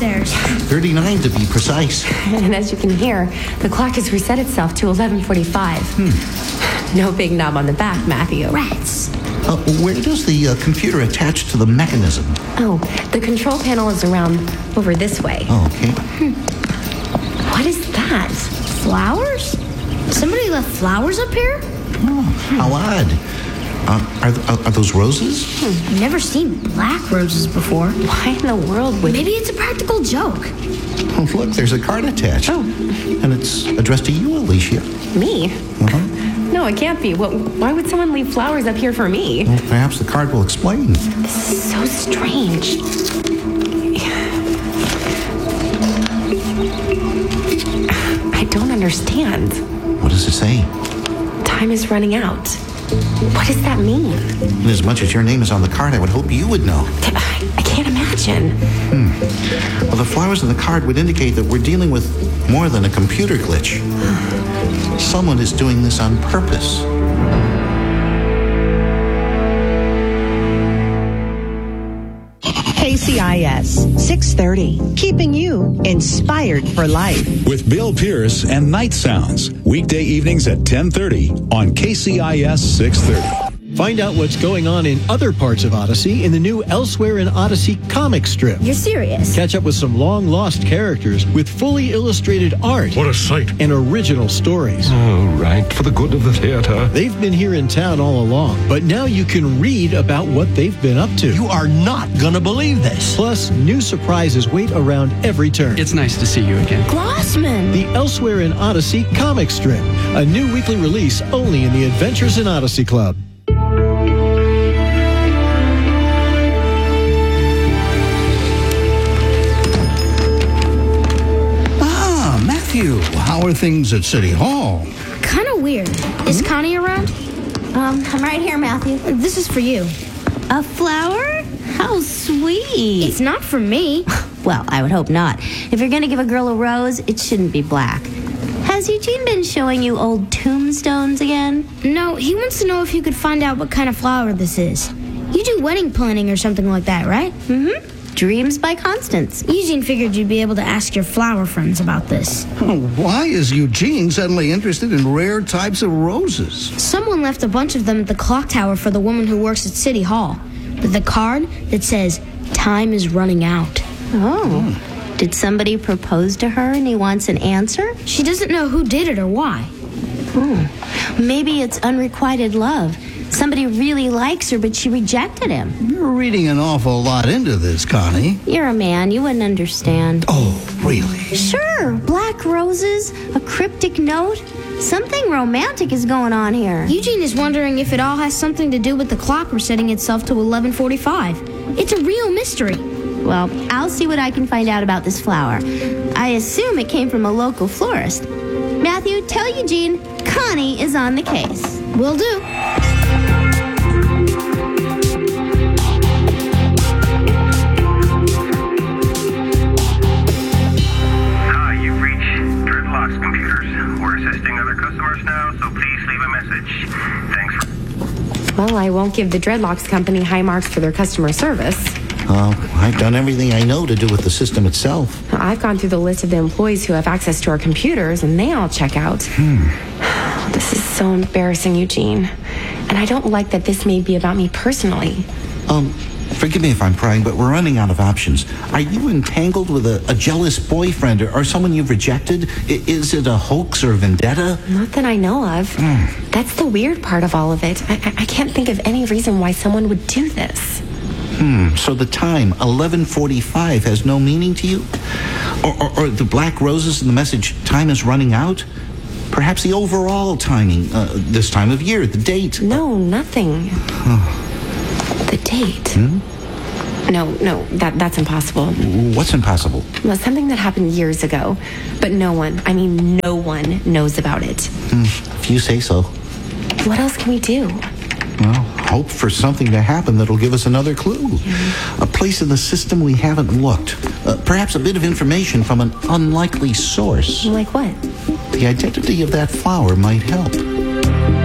downstairs. 39 to be precise. And as you can hear, the clock has reset itself to 11:45. No big knob on the back, Matthew. Rats. Where does the computer attach to the mechanism? Oh, the control panel is around over this way. Oh, okay. What is that? Flowers? Somebody left flowers up here? Oh, how odd. Are those roses? I've never seen black roses before. Why in the world would... Maybe it's a practical joke. Oh, look, there's a card attached. Oh. And it's addressed to you, Alicia. Me? Uh-huh. No, it can't be. Why would someone leave flowers up here for me? Well, perhaps the card will explain. This is so strange. I don't understand. What does it say? Time is running out. What does that mean? As much as your name is on the card, I would hope you would know. I can't imagine. Well, the flowers in the card would indicate that we're dealing with more than a computer glitch. Someone is doing this on purpose. KCIS 630, keeping you inspired for life. With Bill Pierce and Night Sounds, weekday evenings at 10:30 on KCIS 630. Find out what's going on in other parts of Odyssey in the new Elsewhere in Odyssey comic strip. You're serious? Catch up with some long-lost characters with fully illustrated art. What a sight. And original stories. Oh, right, for the good of the theater. They've been here in town all along, but now you can read about what they've been up to. You are not gonna believe this. Plus, new surprises wait around every turn. It's nice to see you again. Glossman! The Elsewhere in Odyssey comic strip. A new weekly release only in the Adventures in Odyssey Club. How are things at City Hall? Kind of weird. Is Connie around? I'm right here, Matthew. This is for you. A flower? How sweet. It's not for me. Well, I would hope not. If you're going to give a girl a rose, it shouldn't be black. Has Eugene been showing you old tombstones again? No, he wants to know if you could find out what kind of flower this is. You do wedding planning or something like that, right? Mm-hmm. Dreams by Constance. Eugene figured you'd be able to ask your flower friends about this. Why is Eugene suddenly interested in rare types of roses? Someone left a bunch of them at the clock tower for the woman who works at City Hall, with a card that says, "Time is running out." Oh. Did somebody propose to her and he wants an answer? She doesn't know who did it or why. Maybe it's unrequited love. Somebody really likes her, but she rejected him. You're reading an awful lot into this, Connie. You're a man. You wouldn't understand. Oh, really? Sure. Black roses, a cryptic note. Something romantic is going on here. Eugene is wondering if it all has something to do with the clock resetting itself to 11:45. It's a real mystery. Well, I'll see what I can find out about this flower. I assume it came from a local florist. Matthew, tell Eugene Connie is on the case. Will do. Computers. We're assisting other customers now, so please leave a message. Thanks. Well, I won't give the Dreadlocks company high marks for their customer service. I've done everything I know to do with the system itself. I've gone through the list of the employees who have access to our computers, and they all check out. This is so embarrassing, Eugene. And I don't like that this may be about me personally. Forgive me if I'm prying, but we're running out of options. Are you entangled with a jealous boyfriend or someone you've rejected? Is it a hoax or vendetta? Not that I know of. That's the weird part of all of it. I can't think of any reason why someone would do this. So the time, 11:45, has no meaning to you? Or the black roses and the message, time is running out? Perhaps the overall timing, this time of year, the date? No, nothing. The date? No, that's impossible. What's impossible? Well, something that happened years ago. But no one knows about it. If you say so. What else can we do? Well, hope for something to happen that'll give us another clue. A place in the system we haven't looked. Perhaps a bit of information from an unlikely source. Like what? The identity of that flower might help.